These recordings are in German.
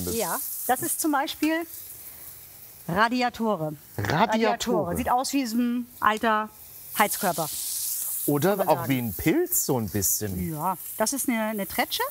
Ja, das ist zum Beispiel Radiatore. Radiatore. Sieht aus wie ein alter Heizkörper. Oder auch sagen. wie ein Pilz so ein bisschen. Ja, das ist eine Tretsche.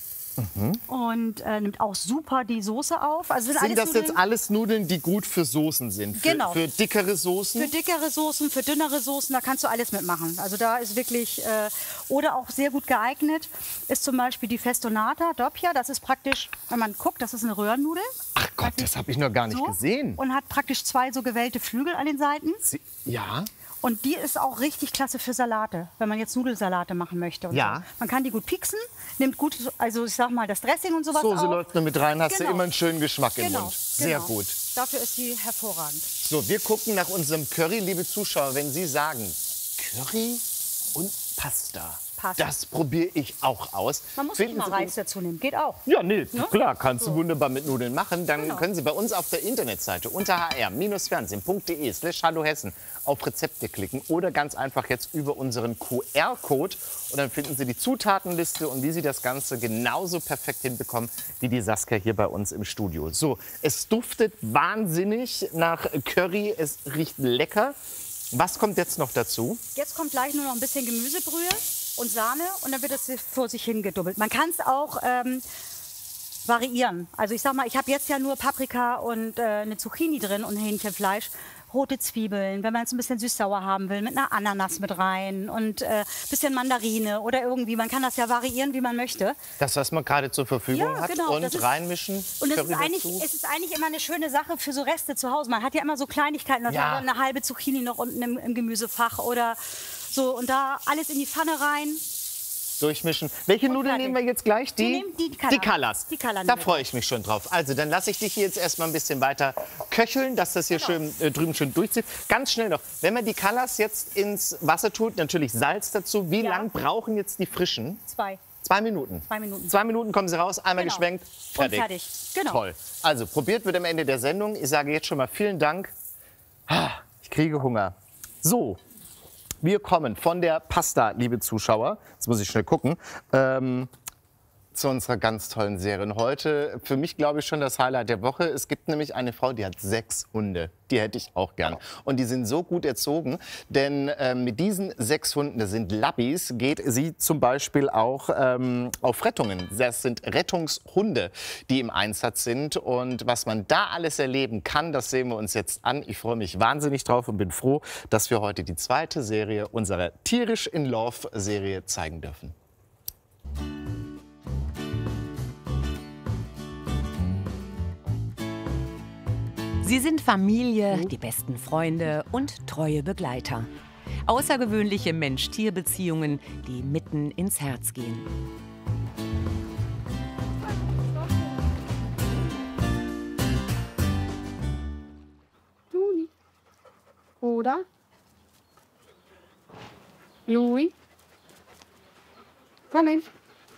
Und nimmt auch super die Soße auf. Also Sind alles das Nudeln, jetzt alles Nudeln, die gut für Soßen sind? Genau. Für dickere Soßen? für dickere Soßen, für dünnere Soßen, da kannst du alles mitmachen. Also da ist wirklich, oder auch sehr gut geeignet, ist zum Beispiel die Festonata Doppia. Das ist praktisch, wenn man guckt, das ist eine Röhrennudel. Ach Gott, das habe ich noch gar nicht So. gesehen. Und hat praktisch zwei so gewellte Flügel an den Seiten. Ja. Und die ist auch richtig klasse für Salate, wenn man jetzt Nudelsalate machen möchte. Und Ja. so. Man kann die gut pieksen, nimmt gut, also ich sag mal, das Dressing und sowas Soße auf. läuft nur mit rein, hast du Genau. immer einen schönen Geschmack im Genau, Mund. Sehr genau. gut. Dafür ist die hervorragend. So, wir gucken nach unserem Curry, liebe Zuschauer. Wenn Sie sagen Curry und Pasta, Pasta. das probiere ich auch aus. Man muss nicht Finden mal Sie Reis dazu nehmen, geht auch. Ja, nee, Ne? klar, kannst du So. wunderbar mit Nudeln machen. Dann Genau. können Sie bei uns auf der Internetseite unter hr-fernsehen.de/Hallo Hessen auf Rezepte klicken oder ganz einfach jetzt über unseren QR-Code. Und dann finden Sie die Zutatenliste und wie Sie das Ganze genauso perfekt hinbekommen wie die Saskia hier bei uns im Studio. So, es duftet wahnsinnig nach Curry, es riecht lecker. Was kommt jetzt noch dazu? Jetzt kommt gleich nur noch ein bisschen Gemüsebrühe und Sahne und dann wird das vor sich hingedubbelt. Man kann es auch variieren. Also ich sag mal, ich habe jetzt ja nur Paprika und eine Zucchini drin und Hähnchenfleisch. Rote Zwiebeln, wenn man es ein bisschen süß-sauer haben will, mit einer Ananas mit rein und bisschen Mandarine oder irgendwie. Man kann das ja variieren, wie man möchte. Das, was man gerade zur Verfügung Ja, hat genau, und das ist- reinmischen. Und es Curry ist, eigentlich, dazu. es ist eigentlich immer eine schöne Sache für so Reste zu Hause. Man hat ja immer so Kleinigkeiten, da Ja. ist eine halbe Zucchini noch unten im Gemüsefach oder so. Und da alles in die Pfanne rein. Durchmischen. Welche Nudeln fertig. nehmen wir jetzt gleich? Wir nehmen die Kalla. Die Kallas. Die Kalla Da nehmen wir. freue ich mich schon drauf. Also, dann lasse ich dich hier jetzt erstmal ein bisschen weiter köcheln, dass das hier schön, drüben schön durchzieht. Ganz schnell noch, wenn man die Kallas jetzt ins Wasser tut, natürlich Salz dazu. Wie Ja. lang brauchen jetzt die frischen? 2. 2 Minuten. 2 Minuten. 2 Minuten kommen sie raus, einmal Genau. geschwenkt, fertig. Und fertig. Genau. Toll. Also, probiert wird am Ende der Sendung. Ich sage jetzt schon mal vielen Dank. Ich kriege Hunger. So. Wir kommen von der Pasta, liebe Zuschauer, jetzt muss ich schnell gucken, zu unserer ganz tollen Serie. Und heute, für mich glaube ich schon das Highlight der Woche. Es gibt nämlich eine Frau, die hat 6 Hunde. Die hätte ich auch gern. Und die sind so gut erzogen, denn mit diesen 6 Hunden, das sind Labbys, geht sie zum Beispiel auch auf Rettungen. Das sind Rettungshunde, die im Einsatz sind. Und was man da alles erleben kann, das sehen wir uns jetzt an. Ich freue mich wahnsinnig drauf und bin froh, dass wir heute die zweite Serie unserer Tierisch in Love-Serie zeigen dürfen. Sie sind Familie, die besten Freunde und treue Begleiter. Außergewöhnliche Mensch-Tier-Beziehungen, die mitten ins Herz gehen. Juni. Oder? Juni. Komm hin.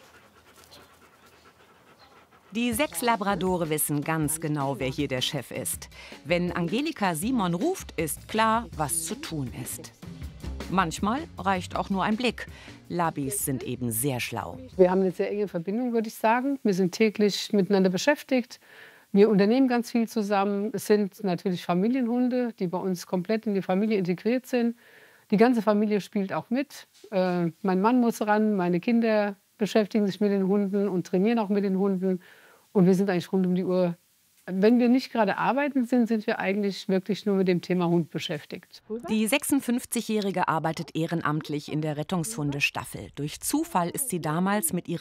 Die 6 Labradore wissen ganz genau, wer hier der Chef ist. Wenn Angelika Simon ruft, ist klar, was zu tun ist. Manchmal reicht auch nur ein Blick. Labbys sind eben sehr schlau. Wir haben eine sehr enge Verbindung, würde ich sagen. Wir sind täglich miteinander beschäftigt. Wir unternehmen ganz viel zusammen. Es sind natürlich Familienhunde, die bei uns komplett in die Familie integriert sind. Die ganze Familie spielt auch mit. Mein Mann muss ran, meine Kinder beschäftigen sich mit den Hunden und trainieren auch mit den Hunden. Und wir sind eigentlich rund um die Uhr. Wenn wir nicht gerade arbeiten sind, sind wir eigentlich wirklich nur mit dem Thema Hund beschäftigt. Die 56-Jährige arbeitet ehrenamtlich in der Rettungshundestaffel. Durch Zufall ist sie damals mit ihrem